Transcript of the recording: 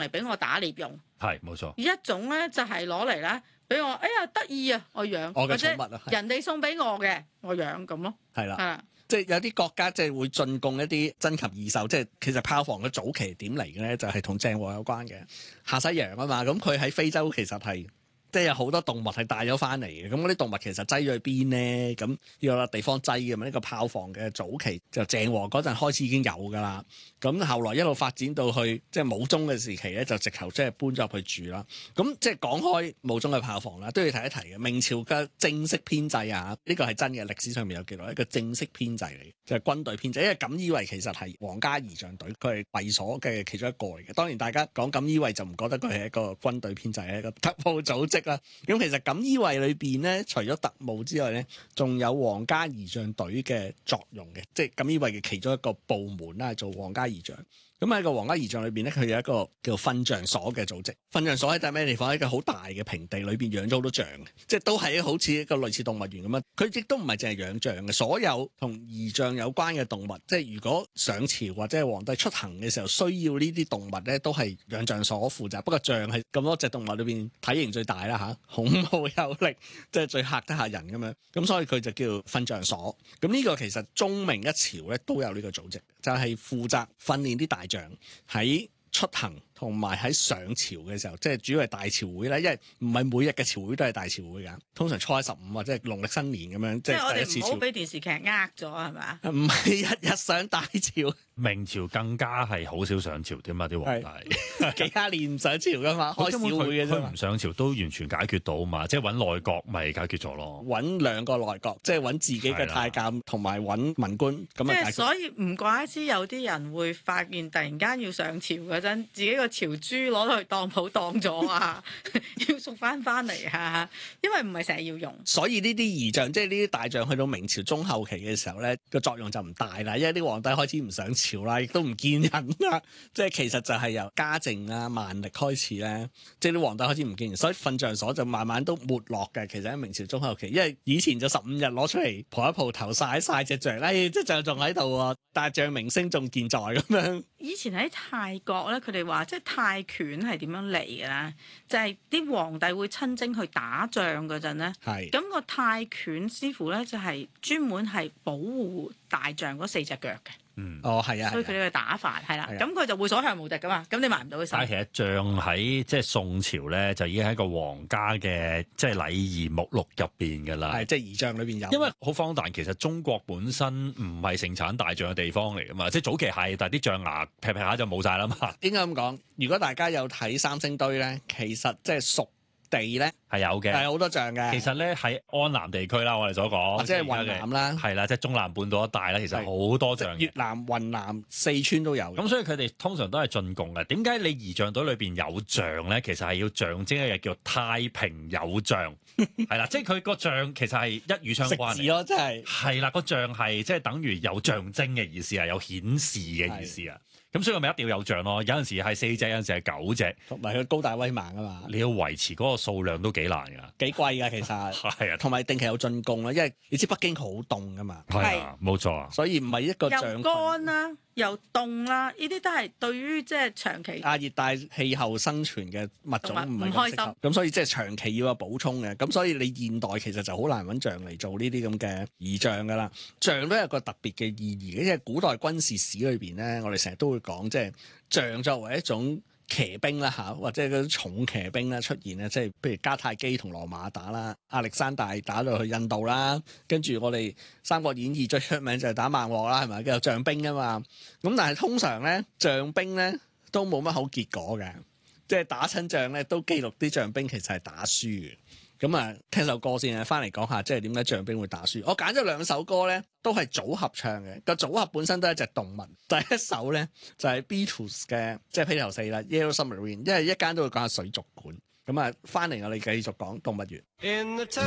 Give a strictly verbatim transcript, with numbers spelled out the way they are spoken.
嚟俾我打獵用， 係冇錯。 一種咧就係攞嚟咧俾我，哎呀得意啊，我養， 我嘅寵物啊， 或者人哋送俾我嘅，我養咁咯。 係啦， 啊， 即係有啲國家即係會進貢一啲珍禽異獸，即係其實豹房嘅早期點嚟嘅咧，就係同鄭和有關嘅下西洋啊嘛。咁佢喺非洲其實係。即係有好多動物係帶咗翻嚟嘅，咁嗰啲動物其實擠咗去邊咧？咁要有地方擠嘅嘛。呢個豹房嘅早期就鄭和嗰陣開始已經有㗎啦。咁後來一路發展到去即係武宗嘅時期咧，就直頭即係搬咗入去住啦。咁即係講開武宗嘅豹房啦，都要提一提嘅。明朝嘅正式編制啊，呢個係真嘅，歷史上面有記錄，一個正式編制嚟，就係軍隊編制。因為錦衣衛其實係皇家儀仗隊，佢係衛所嘅其中一個嚟嘅。當然大家講錦衣衛就唔覺得佢係一個軍隊編制，係一個特務組織啦。咁其實錦衣衛裏邊咧，除咗特務之外咧，仲有皇家儀仗隊嘅作用嘅，即係錦衣衛嘅其中一個部門啦，做皇家儀仗。咁喺個皇家儀仗裏邊咧，佢有一個叫訓象所嘅組織。訓象所喺咩地方？喺一個好大嘅平地裏邊養咗好多象嘅，即係都係好似一個類似動物園咁樣。佢亦都唔係淨係養象嘅，所有同儀仗有關嘅動物，即係如果上朝或者係皇帝出行嘅時候需要呢啲動物咧，都係養象所負責。不過象係咁多隻動物裏邊體型最大啦嚇，孔武有力，即係最嚇得嚇人咁樣。咁所以佢就叫訓象所。咁呢個其實中明一朝咧都有呢個組織，就係負責訓練啲大象喺出行同埋喺上朝嘅時候，即係主要係大朝會啦，因為唔係每日嘅朝會都係大朝會㗎，通常初一十五或者係農曆新年咁樣，即係第一次朝。 即係我哋唔好俾電視劇呃咗係咪？ 唔係日日上大朝， 明朝更加係好少上朝添嘛，啲皇帝幾廿年唔上朝㗎嘛，開小會嘅啫。 佢唔上朝都完全解決到嘛，即係揾內閣咪解決咗咯。 揾兩個內閣，即係揾自己嘅太監同埋揾文官咁啊。 即係所以唔怪之有啲人會發現突然間要上朝嗰陣，自己個朝珠攞到去當鋪當咗啊，要贖翻翻嚟啊，因為唔係成日要用。 所以呢啲儀仗，即係呢啲大象，去到明朝中後期嘅時候咧，個作用就唔大啦，因為啲皇帝開始唔上朝啦，亦都唔見人啦。即係其實就係由嘉靖啊、萬曆開始咧，即係啲皇帝開始唔見人，所以訓象所就慢慢都沒落嘅。其實喺明朝中後期，因為以前就十五日攞出嚟蒲一蒲頭曬曬隻象，哎，即係象仲喺度喎，但係象名聲仲健在咁樣。 以前喺泰國咧，佢哋話即係泰拳係點樣嚟嘅咧？就係、是、啲皇帝會親征去打仗嗰陣咧， 係咁個泰拳師傅咧就係專門係保護大象嗰四隻腳嘅。 嗯， 哦，係啊， 所以佢哋嘅打法係啦， 係啊咁佢就會所向無敵噶嘛，咁你埋唔到佢手。 但係其實象喺即係宋朝咧，就已經喺個皇家嘅即係禮儀目錄入邊㗎啦。 係即係儀仗裏邊有。 因為好荒誕，其實中國本身唔係盛產大象嘅地方嚟㗎嘛，即係早期係，但係啲象牙劈劈下就冇晒啦嘛。 應該咁講，如果大家有睇三星堆咧，其實即係屬地咧係有嘅， 係好多象嘅。 其實咧喺安南地區啦，我哋所講， 或者係雲南啦， 係啦，即係中南半島一帶啦，其實好多象嘅。 越南、雲南、四川都有。 咁所以佢哋通常都係進貢嘅。點解你儀仗隊裏邊有象咧？其實係要象徵一個叫太平有象，係啦，即係佢個象其實係一語相關。 食字咯，真係係啦，個象係即係等於有象徵嘅意思啊，有顯示嘅意思啊。咁所以咪一定要有象咯，有陣時係四隻，有陣時係九隻， 同埋佢高大威猛啊嘛。你要維持嗰個數量都幾難㗎， 幾貴㗎其實。 係啊， 同埋定期有進貢啦，因為你知北京好凍㗎嘛。 係啊，冇錯啊。 所以唔係一個象又乾啦，又凍啦，呢啲都係對於即係長期亞熱帶氣候生存嘅物種唔係咁適合， 唔開心。 咁所以即係長期要有補充嘅。咁所以你現代其實就好難揾象嚟做呢啲咁嘅儀仗㗎啦。象都有個特別嘅意義嘅，因為古代軍事史裏邊咧，我哋成日都會講即係。象作為一種騎兵啦嚇，或者嗰種重騎兵啦出現咧，即係譬如迦太基同羅馬打啦，亞歷山大打到去印度啦，跟住我哋《三國演義》最出名就係打孟獲啦，係咪？叫做象兵啊嘛。咁但係通常咧，象兵咧都冇乜好結果嘅，即係打親仗咧都記錄啲象兵其實係打輸嘅。咁啊，聽首歌先啊，翻嚟講下即係點解象兵會打輸。我揀咗兩首歌咧，都係組合唱嘅。個組合本身都係一隻動物。第一首咧就係 Beatles 嘅，即係披頭四啦，《Yellow Submarine》，因為一間都會講下水族館。咁啊，翻嚟我哋繼續講動物園。